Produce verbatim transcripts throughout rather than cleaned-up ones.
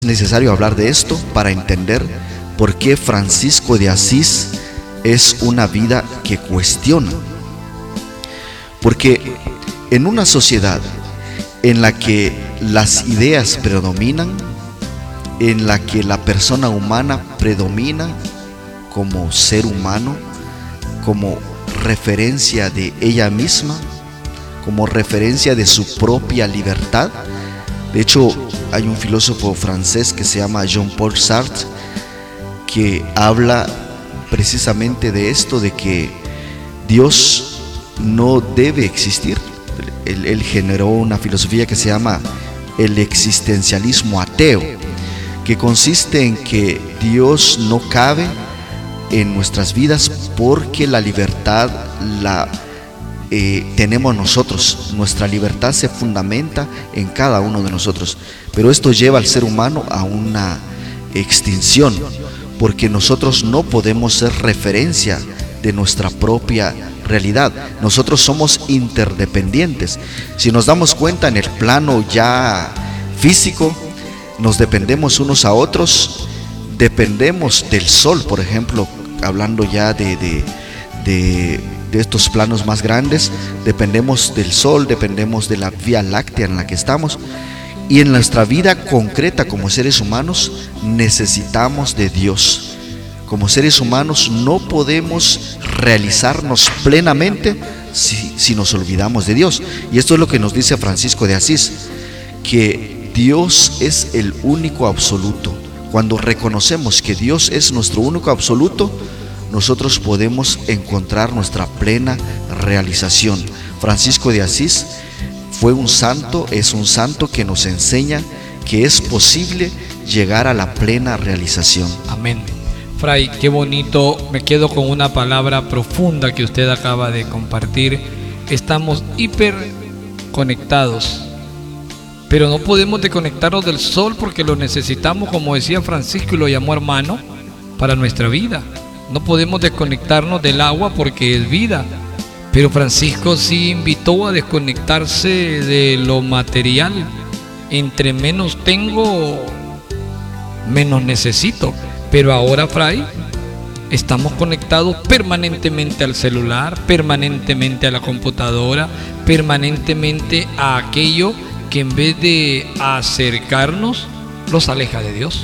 Es necesario hablar de esto para entender por qué Francisco de Asís es una vida que cuestiona. Porque en una sociedad en la que las ideas predominan, en la que la persona humana predomina como ser humano, como referencia de ella misma, como referencia de su propia libertad. De hecho, hay un filósofo francés que se llama Jean-Paul Sartre que habla precisamente de esto, de que Dios no debe existir. Él, él generó una filosofía que se llama el existencialismo ateo, que consiste en que Dios no cabe en nuestras vidas porque la libertad la eh, tenemos nosotros. Nuestra libertad se fundamenta en cada uno de nosotros, pero esto lleva al ser humano a una extinción, porque nosotros no podemos ser referencia de nuestra propia realidad. Nosotros somos interdependientes. Si nos damos cuenta, en el plano ya físico, nos dependemos unos a otros. Dependemos del sol, por ejemplo, hablando ya de, de, de, de estos planos más grandes. Dependemos del sol, dependemos de la Vía Láctea en la que estamos. Y en nuestra vida concreta como seres humanos necesitamos de Dios. Como seres humanos no podemos realizarnos plenamente si, si nos olvidamos de Dios. Y esto es lo que nos dice Francisco de Asís, que Dios es el único absoluto. Cuando reconocemos que Dios es nuestro único absoluto, nosotros podemos encontrar nuestra plena realización. Francisco de Asís fue un santo, es un santo que nos enseña que es posible llegar a la plena realización. Amén. Fray, qué bonito. Me quedo con una palabra profunda que usted acaba de compartir. Estamos hiper conectados, pero no podemos desconectarnos del sol porque lo necesitamos, como decía Francisco, y lo llamó hermano, para nuestra vida. No podemos desconectarnos del agua porque es vida. Pero Francisco sí invitó a desconectarse de lo material. Entre menos tengo, menos necesito. Pero ahora, Fray, estamos conectados permanentemente al celular, permanentemente a la computadora, permanentemente a aquello que en vez de acercarnos, los aleja de Dios.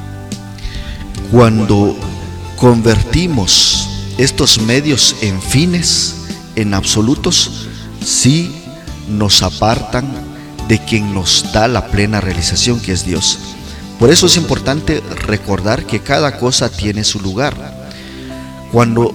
Cuando convertimos estos medios en fines, en absolutos, sí nos apartan de quien nos da la plena realización, que es Dios. Por eso es importante recordar que cada cosa tiene su lugar. Cuando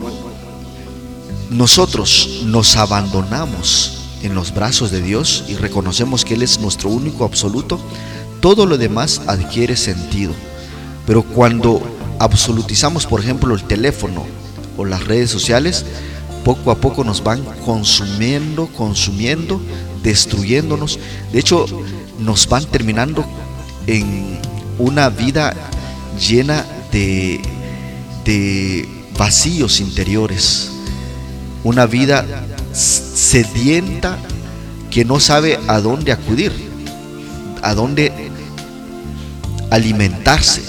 nosotros nos abandonamos en los brazos de Dios y reconocemos que Él es nuestro único absoluto, todo lo demás adquiere sentido. Pero cuando absolutizamos, por ejemplo, el teléfono o las redes sociales, poco a poco nos van consumiendo, consumiendo, destruyéndonos. De hecho, nos van terminando en una vida llena de, de vacíos interiores, una vida sedienta que no sabe a dónde acudir, a dónde alimentarse.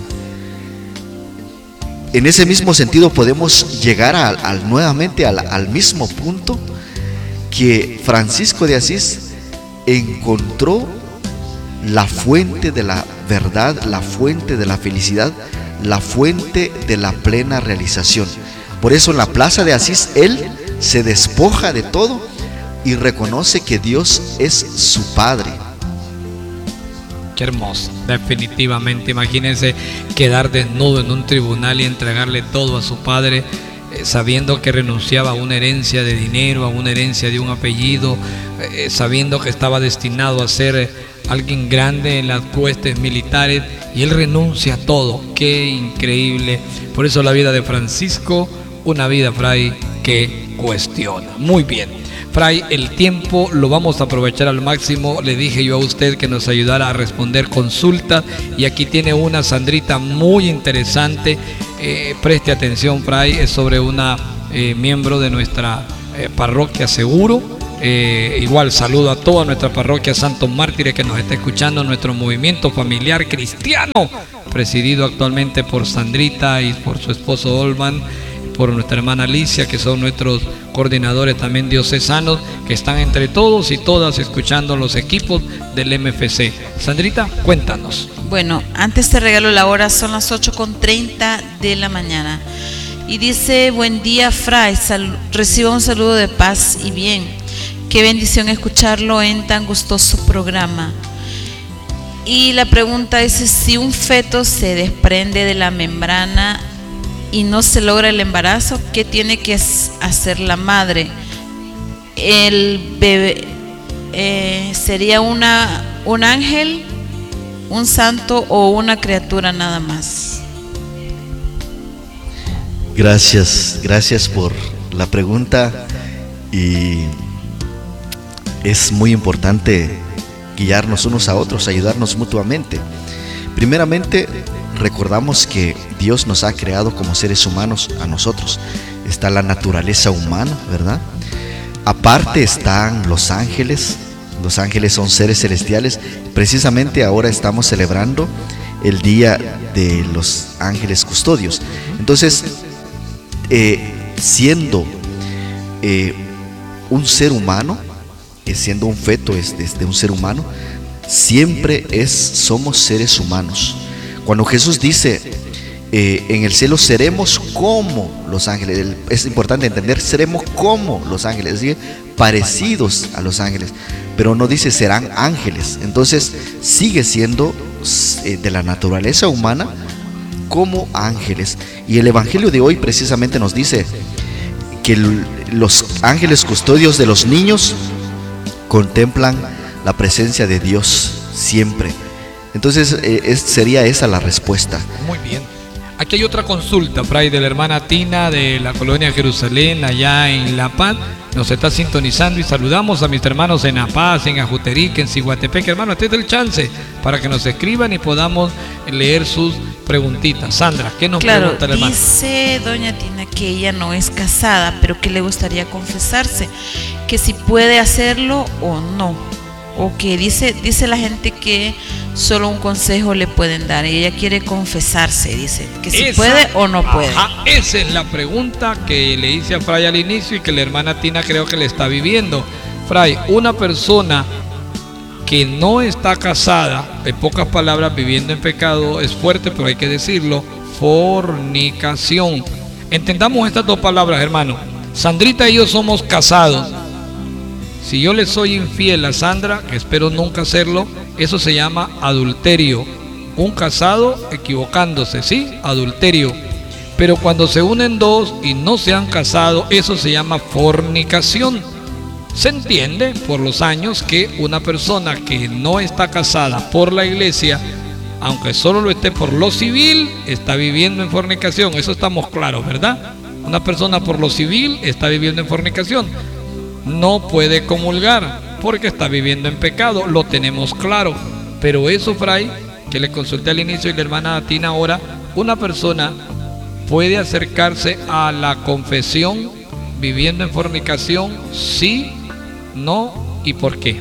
En ese mismo sentido podemos llegar a, a, nuevamente al, al mismo punto que Francisco de Asís encontró la fuente de la verdad, la fuente de la felicidad, la fuente de la plena realización. Por eso en la plaza de Asís él se despoja de todo y reconoce que Dios es su Padre. Qué hermoso, definitivamente. Imagínense quedar desnudo en un tribunal y entregarle todo a su padre, eh, sabiendo que renunciaba a una herencia de dinero, a una herencia de un apellido, eh, sabiendo que estaba destinado a ser eh, alguien grande en las huestes militares, y él renuncia a todo. Qué increíble. Por eso la vida de Francisco, una vida, Fray, que cuestiona. Muy bien. Fray, el tiempo lo vamos a aprovechar al máximo. Le dije yo a usted que nos ayudara a responder consultas, y aquí tiene una Sandrita muy interesante. Eh, preste atención, Fray, es sobre una eh, miembro de nuestra eh, parroquia Seguro. Eh, igual saludo a toda nuestra parroquia Santos Mártires que nos está escuchando, nuestro movimiento familiar cristiano, presidido actualmente por Sandrita y por su esposo Olman, por nuestra hermana Alicia, que son nuestros coordinadores también diocesanos, que están entre todos y todas escuchando los equipos del M F C. Sandrita, cuéntanos. Bueno, antes te regalo la hora, son las ocho con treinta de la mañana. Y dice: buen día, Fray, Sal- reciba un saludo de paz y bien. Qué bendición escucharlo en tan gustoso programa. Y la pregunta es: si un feto se desprende de la membrana y no se logra el embarazo, ¿qué tiene que hacer la madre? ¿El bebé eh, sería una, un ángel, un santo o una criatura nada más? Gracias, gracias por la pregunta, y es muy importante guiarnos unos a otros, ayudarnos mutuamente. Primeramente, recordamos que Dios nos ha creado como seres humanos a nosotros. Está la naturaleza humana, ¿verdad? Aparte están los ángeles. Los ángeles son seres celestiales. Precisamente ahora estamos celebrando el día de los ángeles custodios. Entonces, eh, siendo eh, un ser humano, eh, siendo un feto es desde un ser humano, siempre es, somos seres humanos. Cuando Jesús dice, eh, en el cielo seremos como los ángeles, es importante entender, seremos como los ángeles, es decir, parecidos a los ángeles, pero no dice serán ángeles. Entonces sigue siendo eh, de la naturaleza humana como ángeles. Y el evangelio de hoy precisamente nos dice que el, los ángeles custodios de los niños contemplan la presencia de Dios siempre. Entonces eh, es, sería esa la respuesta. Muy bien. Aquí hay otra consulta, Fray, de la hermana Tina de la colonia Jerusalén, allá en La Paz. Nos está sintonizando y saludamos a mis hermanos en La Paz, en Ajuterique, en Ciguatepec. Hermano, este es el chance para que nos escriban y podamos leer sus preguntitas. Sandra, ¿qué nos claro, pregunta la hermana? Dice doña Tina que ella no es casada, pero que le gustaría confesarse, que si puede hacerlo o no, o que dice, dice la gente que solo un consejo le pueden dar, y ella quiere confesarse, dice, que si Esa, puede o no puede. Ajá, esa es la pregunta que le hice a Fray al inicio y que la hermana Tina creo que le está viviendo. Fray, una persona que no está casada, en pocas palabras, viviendo en pecado, es fuerte, pero hay que decirlo, fornicación. Entendamos estas dos palabras, hermano. Sandrita y yo somos casados. Si yo le soy infiel a Sandra, que espero nunca hacerlo, eso se llama adulterio. Un casado equivocándose, ¿sí? Adulterio. Pero cuando se unen dos y no se han casado, eso se llama fornicación. Se entiende por los años que una persona que no está casada por la iglesia, aunque solo lo esté por lo civil, está viviendo en fornicación. Eso estamos claros, ¿verdad? Una persona por lo civil está viviendo en fornicación. No puede comulgar porque está viviendo en pecado, lo tenemos claro. Pero eso, Fray, que le consulté al inicio y la hermana Tina ahora, una persona puede acercarse a la confesión viviendo en fornicación, sí, no y por qué.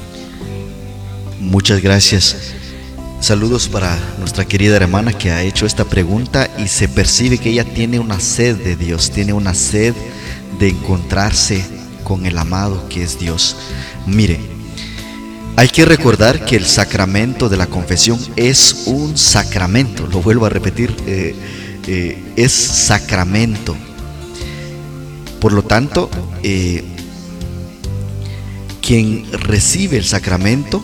Muchas gracias. Saludos para nuestra querida hermana que ha hecho esta pregunta, y se percibe que ella tiene una sed de Dios, tiene una sed de encontrarse con el amado que es Dios. Mire, hay que recordar que el sacramento de la confesión es un sacramento, lo vuelvo a repetir, eh, eh, es sacramento. Por lo tanto, eh, quien recibe el sacramento,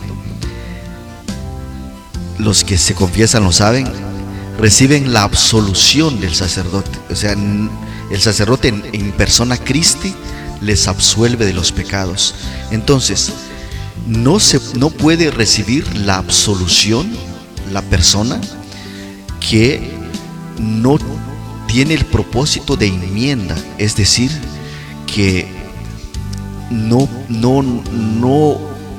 los que se confiesan lo saben, reciben la absolución del sacerdote. O sea, el sacerdote en, en persona Christi les absuelve de los pecados. Entonces, no se no puede recibir la absolución la persona que no tiene el propósito de enmienda, es decir, que no no no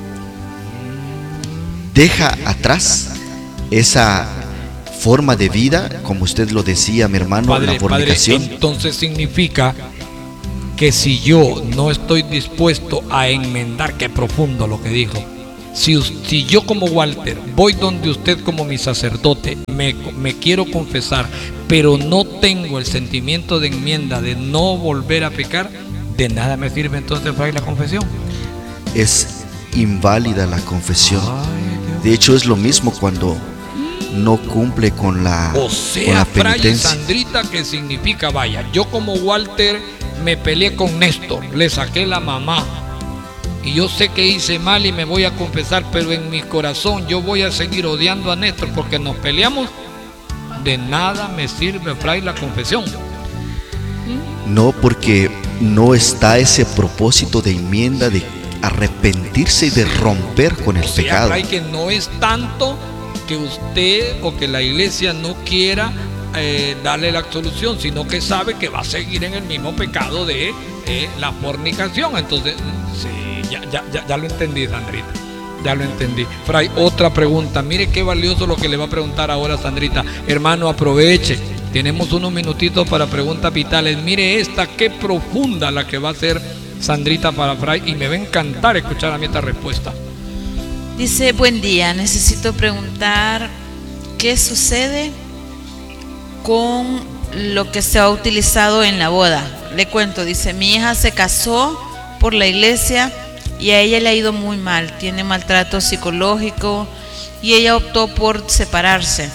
deja atrás esa forma de vida, como usted lo decía, mi hermano, Padre, la fornicación. Padre, entonces significa que si yo no estoy dispuesto a enmendar, qué profundo lo que dijo, si, si yo como Walter voy donde usted como mi sacerdote, me, me quiero confesar, pero no tengo el sentimiento de enmienda, de no volver a pecar, de nada me sirve entonces, Fray, la confesión. Es inválida la confesión. De hecho, es lo mismo cuando no cumple con la, o sea, con la Fray penitencia. Sandrita, que significa, vaya, yo como Walter me peleé con Néstor, le saqué la mamá y yo sé que hice mal y me voy a confesar, pero en mi corazón yo voy a seguir odiando a Néstor porque nos peleamos. De nada me sirve, Fray, la confesión. No, porque no está ese propósito de enmienda, de arrepentirse y de romper con el o sea, pecado. Fray, que no es tanto que usted o que la iglesia no quiera eh, darle la absolución, sino que sabe que va a seguir en el mismo pecado de eh, la fornicación. Entonces, sí, ya, ya, ya, ya lo entendí, Sandrita. Ya lo entendí. Fray, otra pregunta. Mire qué valioso lo que le va a preguntar ahora Sandrita. Hermano, aproveche. Tenemos unos minutitos para preguntas vitales. Mire esta, qué profunda la que va a hacer Sandrita para Fray, y me va a encantar escuchar a mí esta respuesta. Dice, buen día, necesito preguntar qué sucede con lo que se ha utilizado en la boda. Le cuento, dice, mi hija se casó por la iglesia y a ella le ha ido muy mal, tiene maltrato psicológico y ella optó por separarse.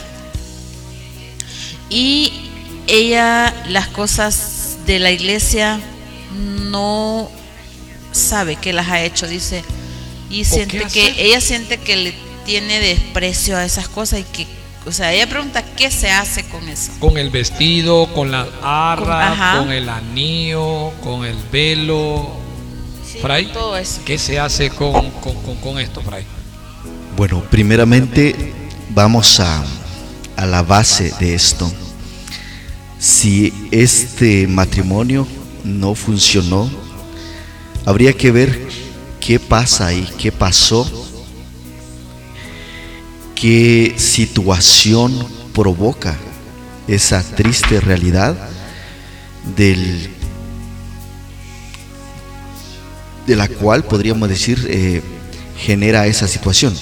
Y ella las cosas de la iglesia no sabe que las ha hecho, dice, y siente que ella siente que le tiene desprecio a esas cosas y que, o sea, ella pregunta qué se hace con eso. Con el vestido, con las arras, con, con el anillo, con el velo. Sí, Fray, todo eso. ¿Qué se hace con, con, con, con esto, Fray? Bueno, primeramente vamos a, a la base de esto. Si este matrimonio no funcionó, habría que ver qué pasa ahí, qué pasó, qué situación provoca esa triste realidad del, de la cual podríamos decir eh, genera esa situación.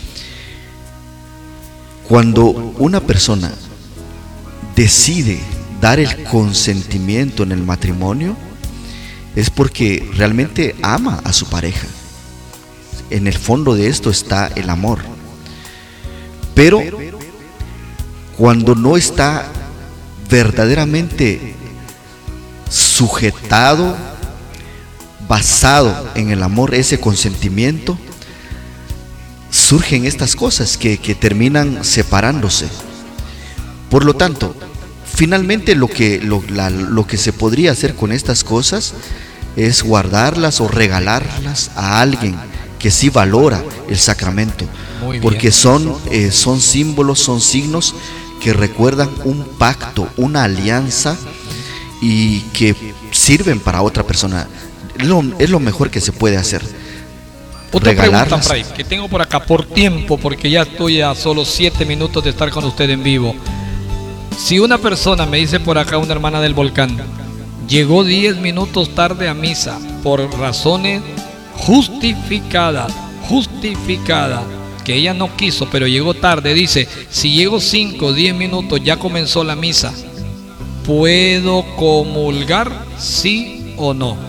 Cuando una persona decide dar el consentimiento en el matrimonio, es porque realmente ama a su pareja. En el fondo de esto está el amor. Pero cuando no está verdaderamente sujetado, basado en el amor, ese consentimiento, surgen estas cosas que, que terminan separándose. Por lo tanto, finalmente lo que, lo, la, lo que se podría hacer con estas cosas es guardarlas o regalarlas a alguien que sí valora el sacramento, porque son, eh, son símbolos, son signos que recuerdan un pacto, una alianza, y que sirven para otra persona. Es lo, es lo mejor que se puede hacer. Otra pregunta, Fray, que tengo por acá por tiempo, porque ya estoy a solo siete minutos de estar con usted en vivo. Si una persona, me dice por acá una hermana del Volcán, llegó diez minutos tarde a misa por razones justificadas, justificadas, que ella no quiso, pero llegó tarde, dice, si llego cinco o diez minutos, ya comenzó la misa, ¿puedo comulgar, sí o no?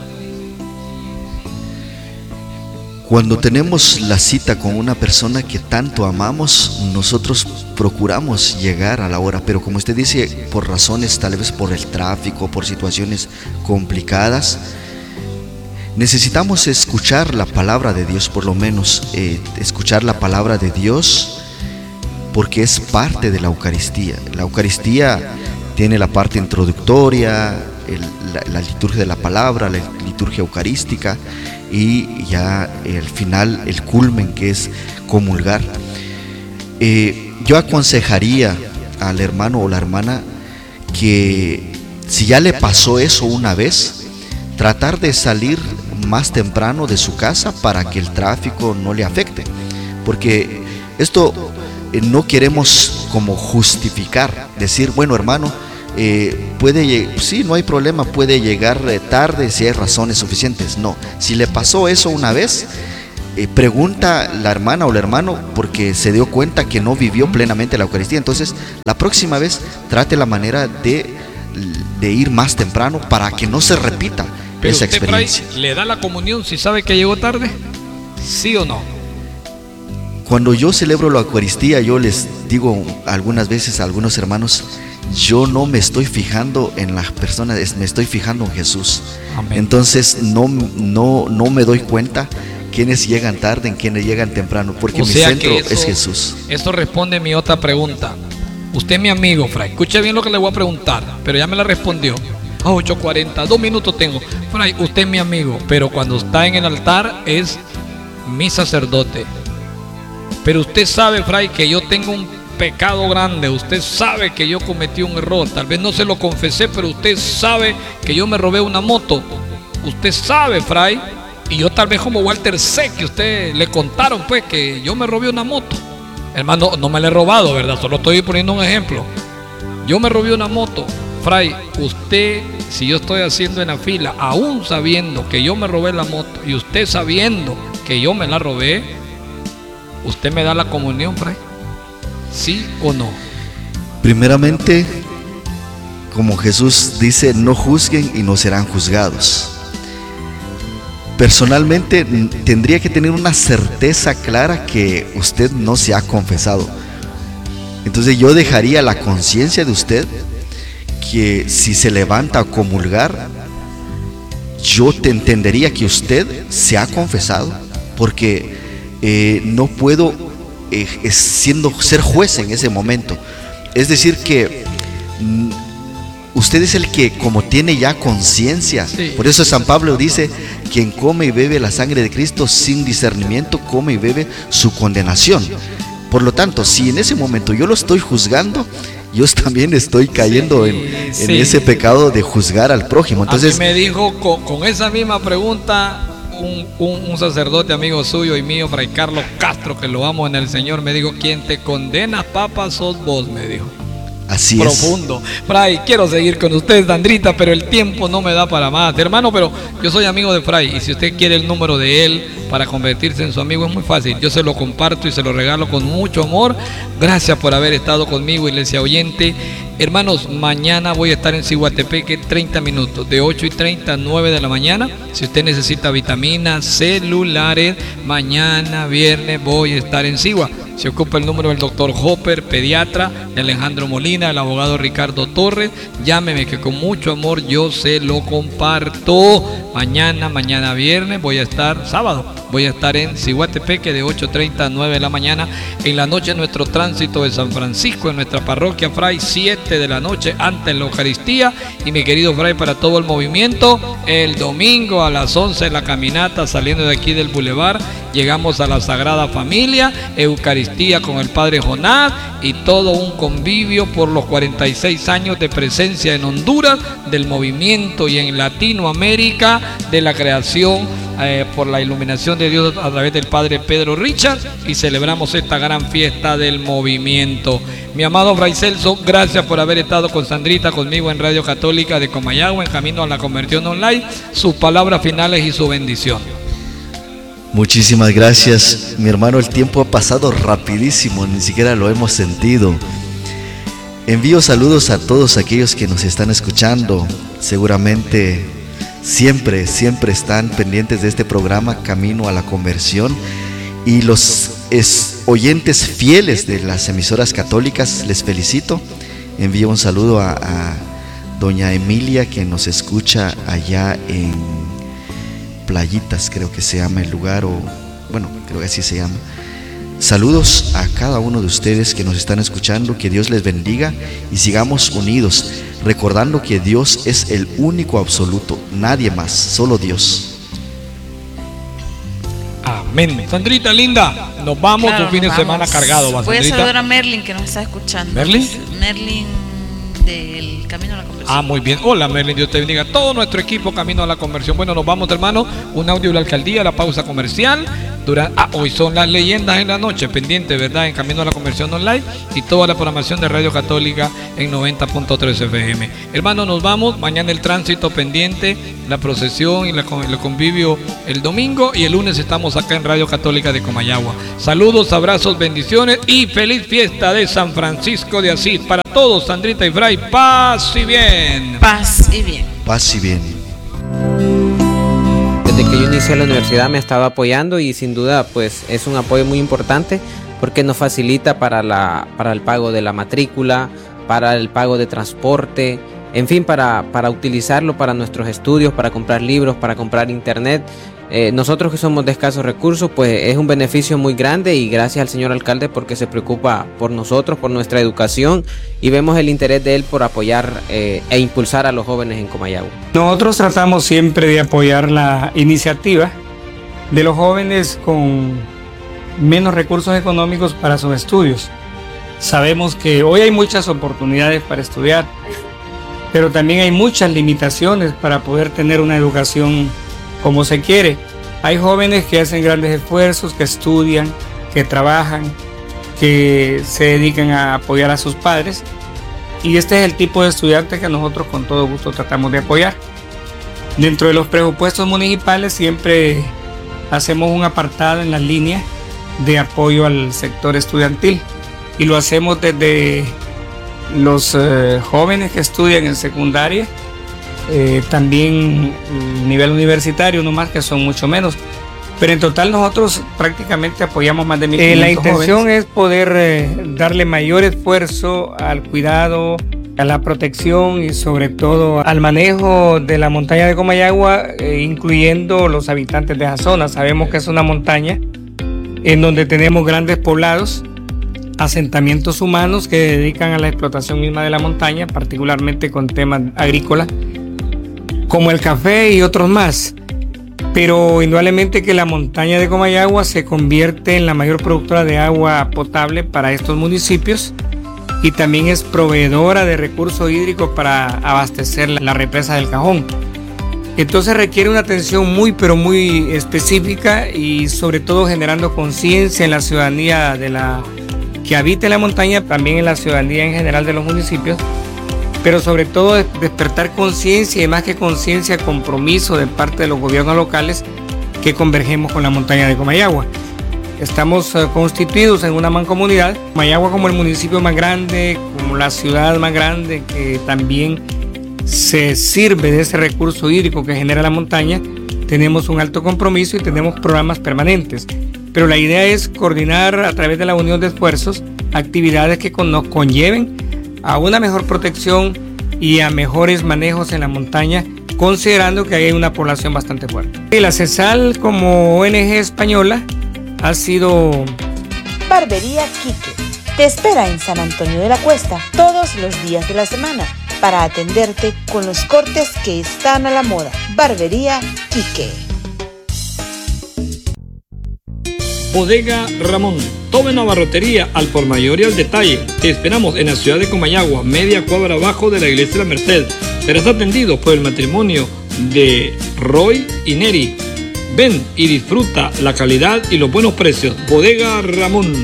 Cuando tenemos la cita con una persona que tanto amamos, nosotros procuramos llegar a la hora, pero como usted dice, por razones, tal vez por el tráfico, por situaciones complicadas, necesitamos escuchar la palabra de Dios, por lo menos eh, escuchar la palabra de Dios, porque es parte de la Eucaristía. La Eucaristía tiene la parte introductoria, el, la, la liturgia de la palabra, la liturgia eucarística, y ya al final el culmen, que es comulgar. Eh, yo aconsejaría al hermano o la hermana que si ya le pasó eso una vez, tratar de salir más temprano de su casa para que el tráfico no le afecte, porque esto eh, no queremos como justificar, decir, bueno hermano, eh, puede, sí, no hay problema, puede llegar tarde si hay razones suficientes. No, si le pasó eso una vez, eh, pregunta la hermana o el hermano porque se dio cuenta que no vivió plenamente la Eucaristía. Entonces, la próxima vez trate la manera de, de ir más temprano para que no se repita. Pero esa usted, experiencia. Fray, ¿le da la comunión si sabe que llegó tarde? ¿Sí o no? Cuando yo celebro la Eucaristía, yo les digo algunas veces a algunos hermanos, yo no me estoy fijando en las personas, me estoy fijando en Jesús. Amén. Entonces no, no, no me doy cuenta quiénes llegan tarde, en quiénes llegan temprano, porque O mi sea centro que eso- es Jesús. Esto responde a mi otra pregunta. Usted es mi amigo, Fray. Escuche bien lo que le voy a preguntar, pero ya me la respondió. A ocho cuarenta, dos minutos tengo. Fray, usted es mi amigo, pero cuando está en el altar es mi sacerdote. Pero usted sabe, Fray, que yo tengo un pecado grande. Usted sabe que yo cometí un error. Tal vez no se lo confesé, pero usted sabe que yo me robé una moto. Usted sabe, Fray, y yo tal vez como Walter sé que usted le contaron pues que yo me robé una moto. Hermano, no me la he robado, ¿verdad? Solo estoy poniendo un ejemplo. Yo me robé una moto. Fray, usted, si yo estoy haciendo en la fila, aún sabiendo que yo me robé la moto y usted sabiendo que yo me la robé, ¿usted me da la comunión, Fray? ¿Sí o no? Primeramente, como Jesús dice, no juzguen y no serán juzgados. Personalmente, n- tendría que tener una certeza clara que usted no se ha confesado. Entonces yo dejaría la conciencia de usted que si se levanta a comulgar, yo te entendería que usted se ha confesado, porque eh, no puedo eh, es siendo ser juez en ese momento. Es decir que mm, usted es el que, como tiene ya conciencia, Sí. por eso San Pablo dice: quien come y bebe la sangre de Cristo sin discernimiento, come y bebe su condenación. Por lo tanto, si en ese momento yo lo estoy juzgando, yo también estoy cayendo Sí, en, en sí. ese pecado de juzgar al prójimo. Entonces, a mí me dijo con, con esa misma pregunta un, un, un sacerdote amigo suyo y mío, Fray Carlos Castro, que lo amo en el Señor, me dijo: quien te condena, papa, sos vos, me dijo. así Profundo. Fray, quiero seguir con usted, Sandrita, pero el tiempo no me da para más. Hermano, pero yo soy amigo de Fray, y si usted quiere el número de él para convertirse en su amigo, es muy fácil. Yo se lo comparto y se lo regalo con mucho amor. Gracias por haber estado conmigo, iglesia oyente. Hermanos, mañana voy a estar en Ciguatepeque treinta minutos, de ocho y treinta a nueve de la mañana. Si usted necesita vitaminas, celulares, mañana viernes voy a estar en Cigua. Se ocupa el número del doctor Hopper, pediatra, de Alejandro Molina, el abogado Ricardo Torres. Llámeme, que con mucho amor yo se lo comparto. Mañana, mañana viernes voy a estar, sábado, voy a estar en Ciguatepeque de ocho treinta a nueve de la mañana. En la noche nuestro tránsito de San Francisco, en nuestra parroquia, Fray, siete de la noche antes de la Eucaristía. Y mi querido Fray, para todo el movimiento, el domingo a las once la caminata saliendo de aquí del Boulevard. Llegamos a la Sagrada Familia, Eucaristía con el Padre Jonás y todo un convivio por los cuarenta y seis años de presencia en Honduras del movimiento y en Latinoamérica de la creación eh, por la iluminación de Dios a través del Padre Pedro Richards, y celebramos esta gran fiesta del movimiento. Mi amado Fray Celso, gracias por haber estado con Sandrita, conmigo en Radio Católica de Comayagua, en camino a la conversión online. Sus palabras finales y su bendición. muchísimas gracias, mi hermano. El tiempo ha pasado rapidísimo, ni siquiera lo hemos sentido. Envío saludos a todos aquellos que nos están escuchando. Seguramente siempre, siempre están pendientes de este programa Camino a la Conversión. Y los es, oyentes fieles de las emisoras católicas, les felicito. Envío un saludo a, a doña Emilia, que nos escucha allá en Playitas, creo que se llama el lugar, o bueno, creo que así se llama. Saludos a cada uno de ustedes que nos están escuchando, que Dios les bendiga y sigamos unidos, recordando que Dios es el único absoluto, nadie más, solo Dios. Amén. Sandrita linda, nos vamos, Claro, un fin de nos semana vamos. cargado, ¿va, Voy a Sandrita? saludar a Merlin, que nos está escuchando. ¿Merlin? Merlin del Camino a la Conversión. Ah, muy bien. Hola, Merlin, Dios te bendiga. Todo nuestro equipo Camino a la Conversión. Bueno, nos vamos, hermano. Un audio de la alcaldía, la pausa comercial. Durante, ah, hoy son las leyendas en la noche, pendiente, ¿verdad? En Camino a la Conversión Online y toda la programación de Radio Católica en noventa punto tres F M. Hermano, nos vamos. Mañana el tránsito pendiente, la procesión y la, el convivio el domingo. Y el lunes estamos acá en Radio Católica de Comayagua. Saludos, abrazos, bendiciones y feliz fiesta de San Francisco de Asís. Para todos, Sandrita y Fray, paz y bien. Paz y bien. Paz y bien. Desde que yo inicié la universidad me ha estado apoyando y sin duda pues es un apoyo muy importante porque nos facilita para, la, para el pago de la matrícula, para el pago de transporte, en fin, para, para utilizarlo para nuestros estudios, para comprar libros, para comprar internet. Eh, nosotros que somos de escasos recursos, pues es un beneficio muy grande y gracias al señor alcalde porque se preocupa por nosotros, por nuestra educación y vemos el interés de él por apoyar eh, e impulsar a los jóvenes en Comayagua. Nosotros tratamos siempre de apoyar la iniciativa de los jóvenes con menos recursos económicos para sus estudios. Sabemos que hoy hay muchas oportunidades para estudiar, pero también hay muchas limitaciones para poder tener una educación como se quiere. Hay jóvenes que hacen grandes esfuerzos, que estudian, que trabajan, que se dedican a apoyar a sus padres y este es el tipo de estudiante que nosotros con todo gusto tratamos de apoyar. Dentro de los presupuestos municipales siempre hacemos un apartado en la línea de apoyo al sector estudiantil y lo hacemos desde los eh, jóvenes que estudian en secundaria, Eh, también el nivel universitario, no más que son mucho menos, pero en total nosotros prácticamente apoyamos más de mil quinientos eh, La intención jóvenes. Es poder eh, darle mayor esfuerzo al cuidado, a la protección y sobre todo al manejo de la montaña de Comayagua, eh, incluyendo los habitantes de esa zona. Sabemos que es una montaña en donde tenemos grandes poblados, asentamientos humanos que se dedican a la explotación misma de la montaña, particularmente con temas agrícolas como el café y otros más, pero indudablemente que la montaña de Comayagua se convierte en la mayor productora de agua potable para estos municipios y también es proveedora de recursos hídricos para abastecer la represa del Cajón. Entonces requiere una atención muy pero muy específica y sobre todo generando conciencia en la ciudadanía de la que habita en la montaña, también en la ciudadanía en general de los municipios, pero sobre todo despertar conciencia y más que conciencia, compromiso de parte de los gobiernos locales que convergemos con la montaña de Comayagua. Estamos uh, constituidos en una mancomunidad, Comayagua como el municipio más grande, como la ciudad más grande que también se sirve de ese recurso hídrico que genera la montaña, tenemos un alto compromiso y tenemos programas permanentes. Pero la idea es coordinar a través de la unión de esfuerzos actividades que con, nos conlleven a una mejor protección y a mejores manejos en la montaña, considerando que hay una población bastante fuerte. Y la CESAL como O N G española ha sido... Barbería Quique te espera en San Antonio de la Cuesta todos los días de la semana para atenderte con los cortes que están a la moda. Barbería Quique. Bodega Ramón, todo en abarrotería al por mayor y al detalle. Te esperamos en la ciudad de Comayagua, media cuadra abajo de la iglesia de la Merced. Serás atendido por el matrimonio de Roy y Neri. Ven y disfruta la calidad y los buenos precios. Bodega Ramón.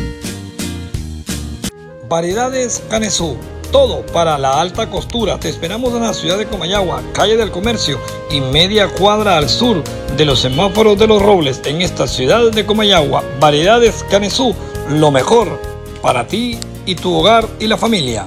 Variedades Canesú. Todo para la alta costura. Te esperamos en la ciudad de Comayagua, calle del Comercio y media cuadra al sur de los semáforos de los Robles en esta ciudad de Comayagua. Variedades Canesú, lo mejor para ti y tu hogar y la familia.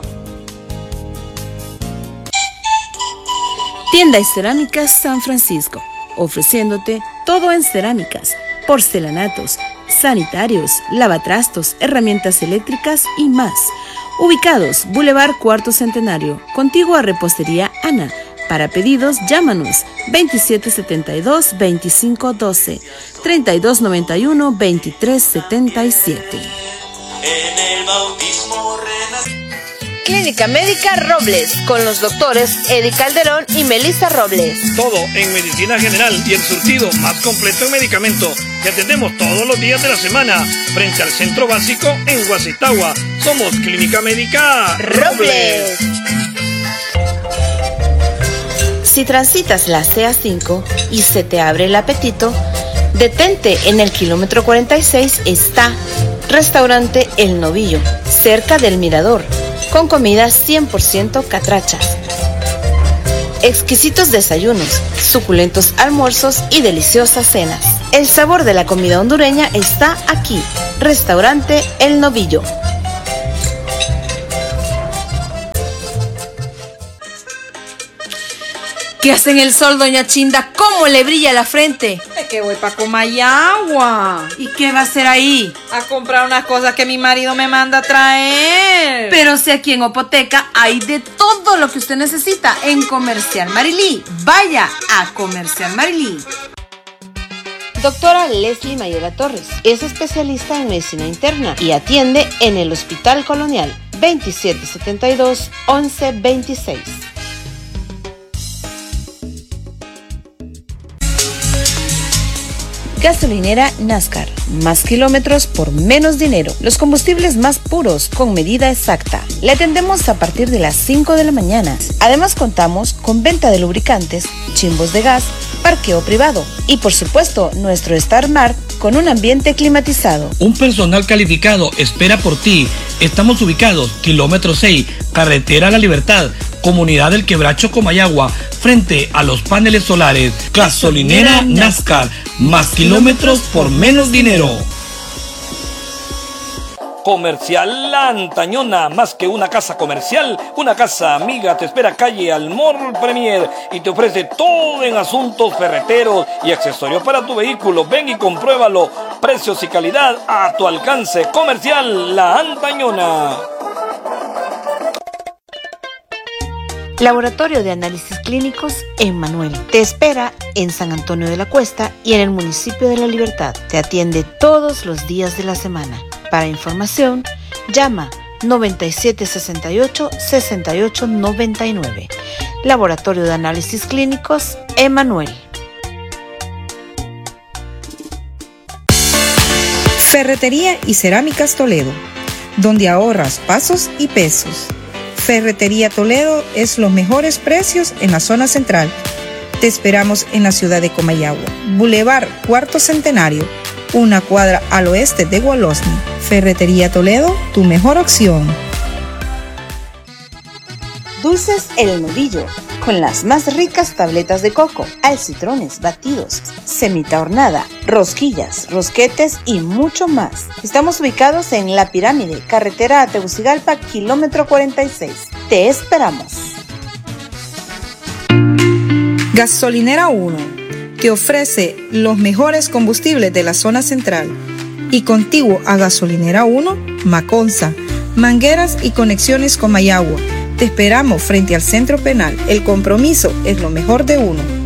Tienda y Cerámicas San Francisco, ofreciéndote todo en cerámicas, porcelanatos, sanitarios, lavatrastos, herramientas eléctricas y más. Ubicados, Boulevard Cuarto Centenario, contigua a Repostería Ana. Para pedidos, llámanos veintisiete setenta y dos, veinticinco doce, treinta y dos noventa y uno, veintitrés setenta y siete. En el bautismo renace. Clínica Médica Robles, con los doctores Eddie Calderón y Melissa Robles. Todo en medicina general y el surtido más completo en medicamentos. Te atendemos todos los días de la semana, frente al centro básico en Guasitagua. Somos Clínica Médica Robles. Si transitas la C A cinco y se te abre el apetito, Detente, en el kilómetro cuarenta y seis está Restaurante El Novillo, cerca del Mirador, con comida cien por ciento catracha. Exquisitos desayunos, suculentos almuerzos y deliciosas cenas. El sabor de la comida hondureña está aquí, Restaurante El Novillo. ¿Qué hace en el sol, doña Chinda? ¿Cómo le brilla la frente? Es que voy para Comayagua. ¿Y qué va a hacer ahí? A comprar unas cosas que mi marido me manda a traer. Pero si aquí en Opoteca hay de todo lo que usted necesita en Comercial Marilí. Vaya a Comercial Marilí. Doctora Leslie Mayela Torres es especialista en medicina interna y atiende en el Hospital Colonial veintisiete setenta y dos, once veintiséis. Gasolinera NASCAR. Más kilómetros por menos dinero. Los combustibles más puros con medida exacta. Le atendemos a partir de las cinco de la mañana. Además contamos con venta de lubricantes, chimbos de gas, parqueo privado y por supuesto nuestro Star Mart con un ambiente climatizado. Un personal calificado espera por ti. Estamos ubicados kilómetro seis, carretera La Libertad, comunidad del Quebracho Comayagua, frente a los paneles solares. Gasolinera NASCAR, más kilómetros por menos dinero. Comercial La Antañona, más que una casa comercial, una casa amiga, te espera calle Almor Premier y te ofrece todo en asuntos ferreteros y accesorios para tu vehículo. Ven y compruébalo, precios y calidad a tu alcance. Comercial La Antañona. Laboratorio de Análisis Clínicos Emmanuel. Te espera en San Antonio de la Cuesta y en el municipio de La Libertad. Te atiende todos los días de la semana. Para información, llama noventa y siete sesenta y ocho, sesenta y ocho noventa y nueve. Laboratorio de Análisis Clínicos Emmanuel. Ferretería y Cerámicas Toledo, donde ahorras pasos y pesos. Ferretería Toledo es los mejores precios en la zona central. Te esperamos en la ciudad de Comayagua, Boulevard Cuarto Centenario, una cuadra al oeste de Gualosni. Ferretería Toledo, tu mejor opción. Dulces El Novillo, con las más ricas tabletas de coco, alcitrones, batidos, semita hornada, rosquillas, rosquetes y mucho más. Estamos ubicados en La Pirámide, carretera a Tegucigalpa, kilómetro cuarenta y seis. Te esperamos. Gasolinera uno te ofrece los mejores combustibles de la zona central y contiguo a Gasolinera uno, Maconza, mangueras y conexiones con Mayagua. Te esperamos frente al Centro Penal. El compromiso es lo mejor de uno.